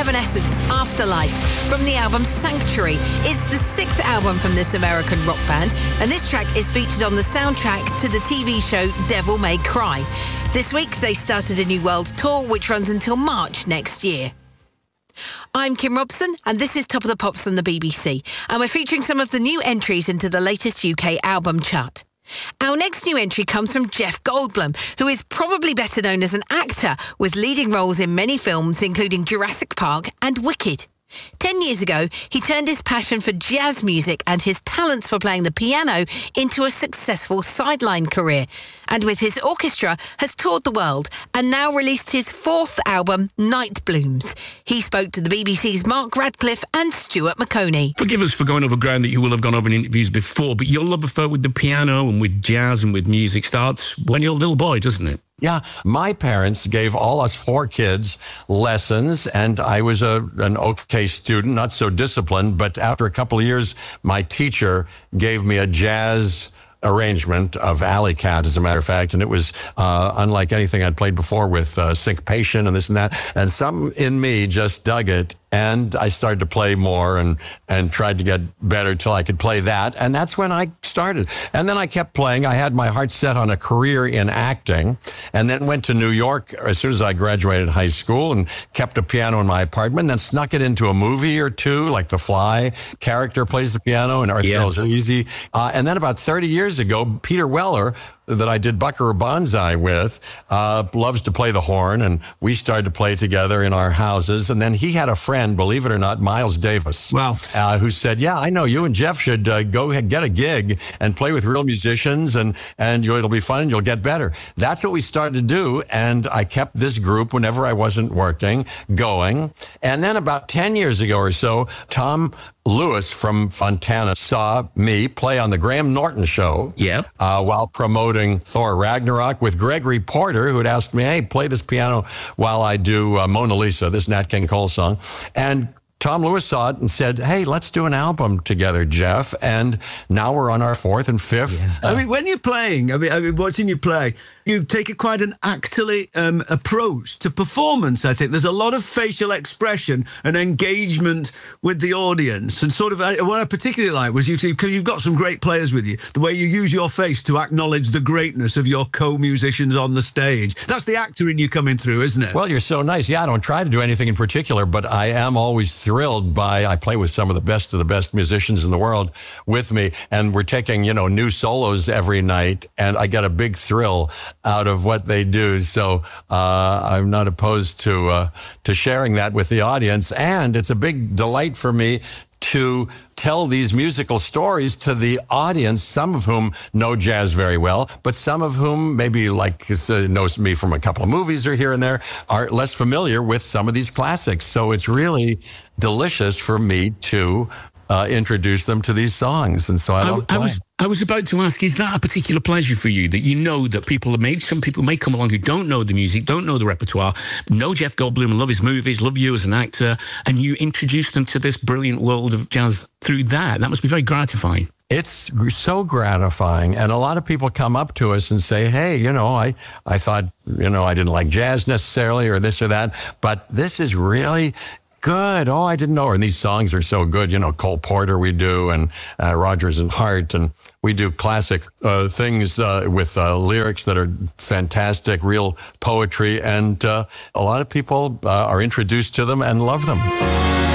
Evanescence, Afterlife, from the album Sanctuary. It's the 6th album from this American rock band, and this track is featured on the soundtrack to the TV show Devil May Cry. This week, they started a new world tour, which runs until March next year. I'm Kim Robson, and this is Top of the Pops from the BBC, and we're featuring some of the new entries into the latest UK album chart. Our next new entry comes from Jeff Goldblum, who is probably better known as an actor with leading roles in many films, including Jurassic Park and Wicked. 10 years ago, he turned his passion for jazz music and his talents for playing the piano into a successful sideline career. And with his orchestra, has toured the world and now released his 4th album, Night Blooms. He spoke to the BBC's Mark Radcliffe and Stuart McConey. Forgive us for going over ground that you will have gone over in interviews before, but your love affair with the piano and with jazz and with music starts when you're a little boy, doesn't it? Yeah, my parents gave all us 4 kids lessons, and I was an okay student, not so disciplined, but after a couple of years, my teacher gave me a jazz arrangement of Alley Cat, as a matter of fact, and it was unlike anything I'd played before with syncopation and this and that, and something in me just dug it, and I started to play more and tried to get better till I could play that, and that's when I started. And then I kept playing. I had my heart set on a career in acting, and then went to New York as soon as I graduated high school and kept a piano in my apartment, then snuck it into a movie or two, like The Fly. Character plays the piano in Earth Easy. And then about 30 years ago, Peter Weller, that I did Buckaroo Banzai with, loves to play the horn, and we started to play together in our houses. And then he had a friend, believe it or not, Miles Davis, who said, yeah, I know you and Jeff should go get a gig and play with real musicians, and it'll be fun and you'll get better. That's what we started to do, and I kept this group whenever I wasn't working going. And then about 10 years ago or so, Tom Lewis from Fontana saw me play on the Graham Norton show while promoting Thor Ragnarok with Gregory Porter, who had asked me, hey, play this piano while I do Mona Lisa, this Nat King Cole song. And Tom Lewis saw it and said, hey, let's do an album together, Jeff. And now we're on our 4th and 5th. Yeah. I mean, when you're playing, I mean, watching you play, you take quite an actorly approach to performance, I think. There's a lot of facial expression and engagement with the audience. And sort of what I particularly like was because you've got some great players with you, the way you use your face to acknowledge the greatness of your co-musicians on the stage. That's the actor in you coming through, isn't it? Well, you're so nice. Yeah, I don't try to do anything in particular, but I am always thrilled by, I play with some of the best musicians in the world with me, and we're taking, new solos every night, and I get a big thrill out of what they do. So I'm not opposed to sharing that with the audience, and it's a big delight for me to tell these musical stories to the audience, some of whom know jazz very well, but some of whom maybe knows me from a couple of movies or here and there, are less familiar with some of these classics. So it's really delicious for me to introduce them to these songs, and so I love playing. I was about to ask, is that a particular pleasure for you, that you know that some people may come along who don't know the music, don't know the repertoire, know Jeff Goldblum, love his movies, love you as an actor, and you introduce them to this brilliant world of jazz through that? That must be very gratifying. It's so gratifying, and a lot of people come up to us and say, hey, I thought, I didn't like jazz necessarily or this or that, but this is really good. Oh, I didn't know. And these songs are so good. Cole Porter we do, and Rodgers and Hart, and we do classic things with lyrics that are fantastic, real poetry, and a lot of people are introduced to them and love them.